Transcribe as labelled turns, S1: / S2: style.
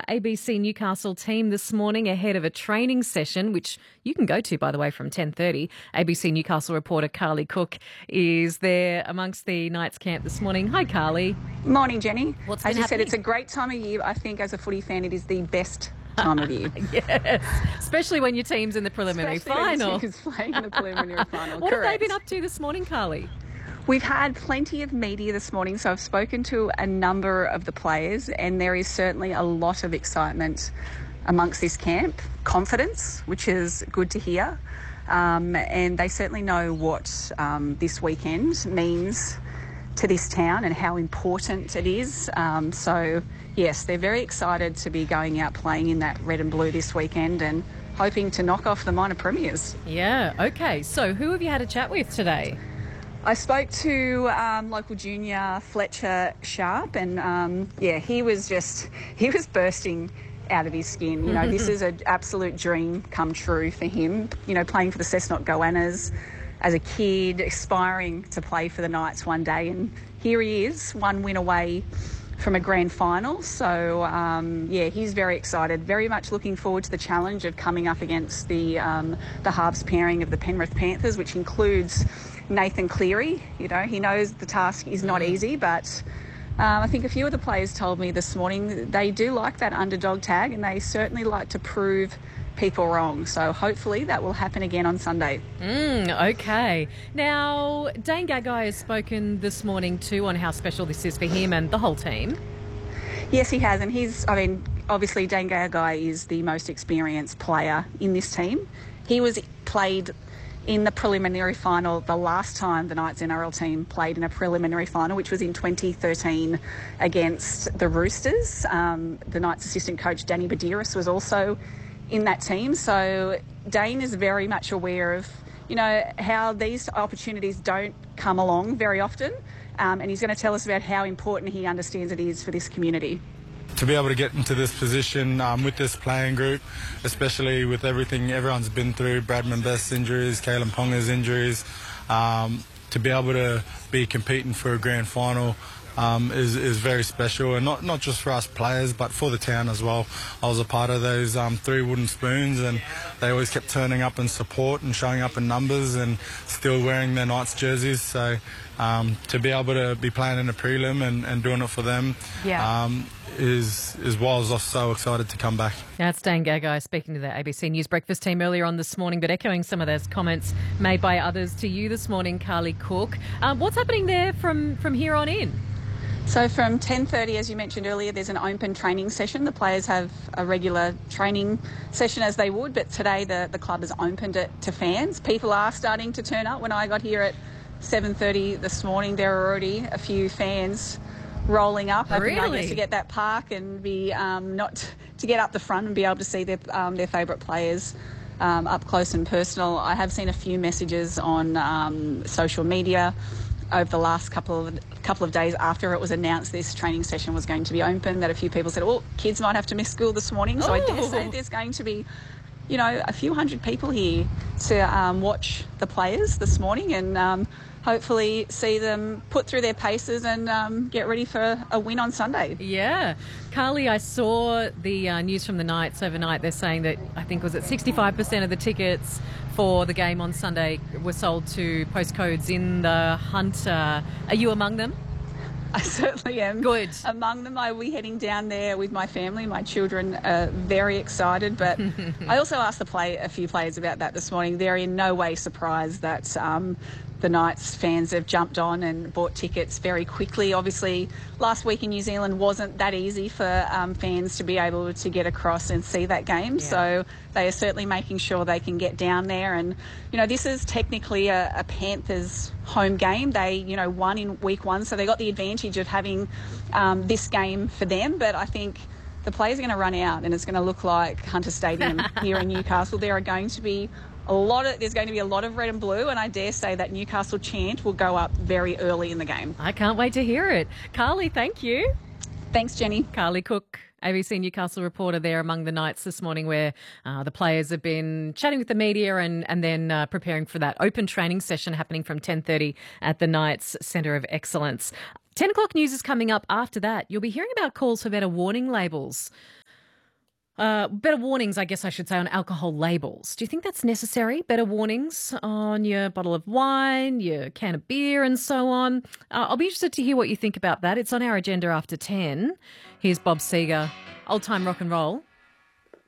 S1: ABC Newcastle team this morning ahead of a training session, which you can go to, by the way, from 10:30. ABC Newcastle reporter Carly Cook is there amongst the Knights camp this morning. Hi, Carly.
S2: Morning, Jenny.
S1: What's
S2: As
S1: been
S2: you
S1: happening?
S2: said, it's a great time of year. I think as a footy fan, it is the best time of year.
S1: Yes, especially when your team's in the preliminary final.
S2: Especially when your team is playing in the preliminary final.
S1: What
S2: Correct.
S1: have they been up to this morning, Carly?
S2: We've had plenty of media this morning, so I've spoken to a number of the players, and there is certainly a lot of excitement amongst this camp. Confidence, which is good to hear. And they certainly know what this weekend means to this town and how important it is. So, yes, they're very excited to be going out playing in that red and blue this weekend and hoping to knock off the minor premiers.
S1: Yeah, okay. So who have you had a chat with today?
S2: I spoke to local junior Fletcher Sharp, and he was bursting out of his skin. You know, this is an absolute dream come true for him. You know, playing for the Cessnock Goannas as a kid, aspiring to play for the Knights one day, and here he is, one win away from a grand final. So, he's very excited, very much looking forward to the challenge of coming up against the halves pairing of the Penrith Panthers, which includes Nathan Cleary. You know, he knows the task is not easy, but I think a few of the players told me this morning they do like that underdog tag, and they certainly like to prove people wrong. So hopefully that will happen again on Sunday.
S1: Okay. Now, Dane Gagai has spoken this morning too on how special this is for him and the whole team.
S2: Yes, he has, and obviously Dane Gagai is the most experienced player in this team. He was played in the preliminary final the last time the Knights NRL team played in a preliminary final, which was in 2013 against the Roosters. The Knights assistant coach Danny Badiris was also in that team. So Dane is very much aware of, you know, how these opportunities don't come along very often. And he's going to tell us about how important he understands it is for this community.
S3: To be able to get into this position with this playing group, especially with everything everyone's been through, Bradman Best's injuries, Kalen Ponga's injuries, to be able to be competing for a grand final is very special, and not just for us players but for the town as well. I was a part of those 3 wooden spoons, and they always kept turning up in support and showing up in numbers and still wearing their Knights jerseys. So to be able to be playing in a prelim and doing it for them is why I was so excited to come back.
S1: That's Dane Gagai speaking to the ABC News Breakfast team earlier on this morning, but echoing some of those comments made by others to you this morning, Carly Cook. What's happening there from here on in?
S2: So from 10:30, as you mentioned earlier, there's an open training session. The players have a regular training session as they would, but today the club has opened it to fans. People are starting to turn up. When I got here at 7:30 this morning, there were already a few fans rolling up, hoping I guess to get that park and be to get up the front and be able to see their favourite players up close and personal. I have seen a few messages on social media over the last couple of days after it was announced this training session was going to be open, that a few people said, "Oh, kids might have to miss school this morning." So I dare say there's going to be, you know, a few hundred people here to watch the players this morning and hopefully see them put through their paces and get ready for a win on Sunday.
S1: Yeah. Carly, I saw the news from the Knights overnight. They're saying that, I think, was it 65% of the tickets for the game on Sunday were sold to postcodes in the Hunter. Are you among them?
S2: I certainly am.
S1: Good.
S2: Among them, I will be heading down there with my family. My children are very excited, but I also asked a few players about that this morning. They're in no way surprised that the Knights fans have jumped on and bought tickets very quickly. Obviously, last week in New Zealand wasn't that easy for fans to be able to get across and see that game. Yeah. So they are certainly making sure they can get down there. And, you know, this is technically a Panthers home game. They, you know, won in week 1, so they got the advantage of having this game for them. But I think the players are going to run out and it's going to look like Hunter Stadium here in Newcastle. There are going to be there's going to be a lot of red and blue, and I dare say that Newcastle chant will go up very early in the game.
S1: I can't wait to hear it. Carly, thank you.
S2: Thanks, Jenny.
S1: Carly Cook, ABC Newcastle reporter there among the Knights this morning, where the players have been chatting with the media and then preparing for that open training session happening from 10:30 at the Knights Centre of Excellence. 10 o'clock news is coming up after that. You'll be hearing about calls for better warning labels. Better warnings, I guess I should say, on alcohol labels. Do you think that's necessary? Better warnings on your bottle of wine, your can of beer and so on? I'll be interested to hear what you think about that. It's on our agenda after 10. Here's Bob Seger, Old Time Rock and Roll.